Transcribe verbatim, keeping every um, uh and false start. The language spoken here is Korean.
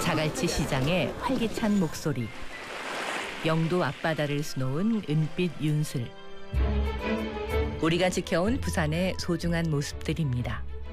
자갈치 시장의 활기찬 목소리, 영도 앞바다를 수놓은 은빛 윤슬, 우리가 지켜온 부산의 소중한 모습들입니다.